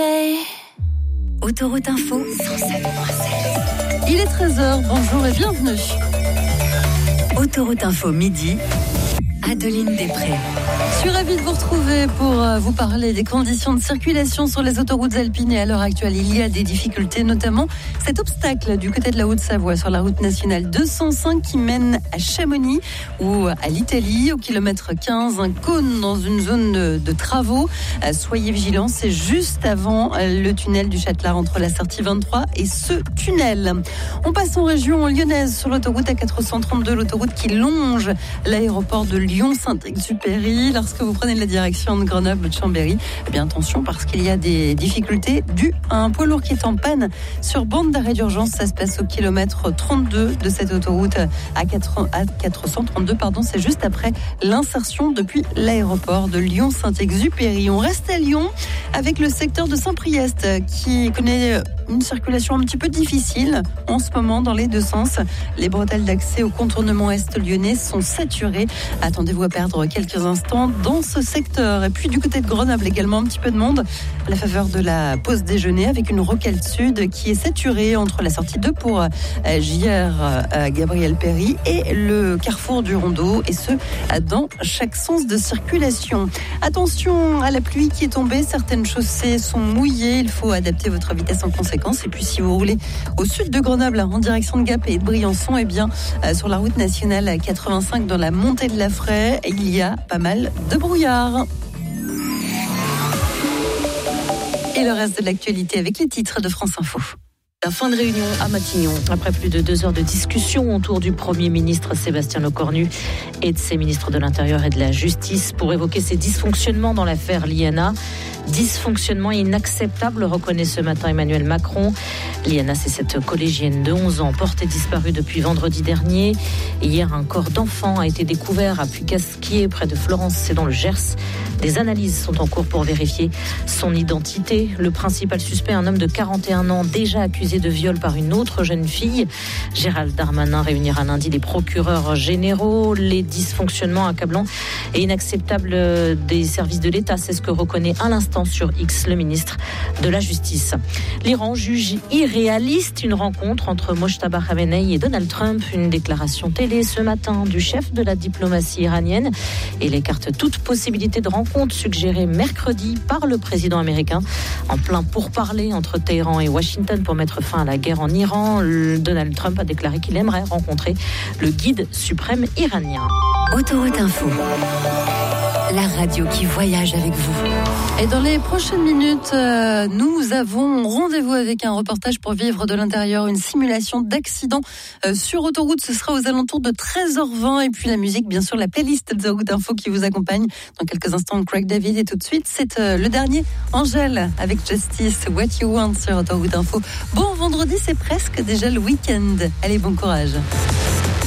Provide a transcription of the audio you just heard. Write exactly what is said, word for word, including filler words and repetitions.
Play. Autoroute Info cent sept point sept. Il est treize heures, bonjour et bienvenue. Autoroute Info midi, Adeline Després. Je suis ravie de vous retrouver pour vous parler des conditions de circulation sur les autoroutes alpines. Et à l'heure actuelle, il y a des difficultés, notamment cet obstacle du côté de la Haute-Savoie sur la route nationale deux cent cinq qui mène à Chamonix ou à l'Italie, au kilomètre quinze, un cône dans une zone de, de travaux. Soyez vigilants, c'est juste avant le tunnel du Châtelard entre la sortie vingt-trois et ce tunnel. On passe en région lyonnaise sur l'autoroute A quatre cent trente-deux, l'autoroute qui longe l'aéroport de Lyon-Saint-Exupéry. Lorsque vous prenez la direction de Grenoble ou de Chambéry, eh bien attention parce qu'il y a des difficultés dues à un poids lourd qui est en panne sur bande d'arrêt d'urgence. Ça se passe au kilomètre trente-deux de cette autoroute A quatre cent trente-deux, pardon, c'est juste après l'insertion depuis l'aéroport de Lyon-Saint-Exupéry. On reste à Lyon avec le secteur de Saint-Priest qui connaît une circulation un petit peu difficile en ce moment dans les deux sens. Les bretelles d'accès au contournement est lyonnais sont saturées. Attendez-vous à perdre quelques instants dans ce secteur. Et puis du côté de Grenoble également un petit peu de monde à la faveur de la pause déjeuner avec une rocade sud qui est saturée entre la sortie deux pour euh, J R euh, Gabriel Péry et le carrefour du Rondeau, et ce dans chaque sens de circulation. Attention à la pluie qui est tombée, certaines chaussées sont mouillées, il faut adapter votre vitesse en conséquence. Et puis si vous roulez au sud de Grenoble en direction de Gap et de Briançon, et eh bien euh, sur la route nationale quatre-vingt-cinq dans la montée de la Fraye, il y a pas mal de brouillard. Et le reste de l'actualité avec les titres de France Info. La fin de réunion à Matignon, après plus de deux heures de discussion autour du Premier ministre Sébastien Lecornu et de ses ministres de l'Intérieur et de la Justice pour évoquer ces dysfonctionnements dans l'affaire L'I N A. Dysfonctionnement inacceptable, reconnaît ce matin Emmanuel Macron. L'I N A, c'est cette collégienne de onze ans portée disparue depuis vendredi dernier. Hier, un corps d'enfant a été découvert à Puy-Casquier, près de Florence, c'est dans le Gers. Des analyses sont en cours pour vérifier son identité. Le principal suspect, un homme de quarante et un ans, déjà accusé de viol par une autre jeune fille. Gérald Darmanin réunira lundi les procureurs généraux. Les dysfonctionnements accablants et inacceptables des services de l'État, c'est ce que reconnaît à l'instant sur X le ministre de la Justice. L'Iran juge irréaliste une rencontre entre Mojtaba Khamenei et Donald Trump. Une déclaration télé ce matin du chef de la diplomatie iranienne. Il écarte toute possibilité de rencontre suggérée mercredi par le président américain en plein pourparlers entre Téhéran et Washington pour mettre fin à la guerre en Iran. Donald Trump a déclaré qu'il aimerait rencontrer le guide suprême iranien. Autoroute Info, la radio qui voyage avec vous. Et dans les prochaines minutes, euh, nous avons rendez-vous avec un reportage pour vivre de l'intérieur, une simulation d'accident euh, sur autoroute. Ce sera aux alentours de treize heures vingt. Et puis la musique, bien sûr, la playlist de Route Info qui vous accompagne. Dans quelques instants, Craig David. Et tout de suite, c'est euh, le dernier, Angèle, avec Justice, What You Want sur Autoroute Info. Bon vendredi, c'est presque déjà le week-end. Allez, bon courage.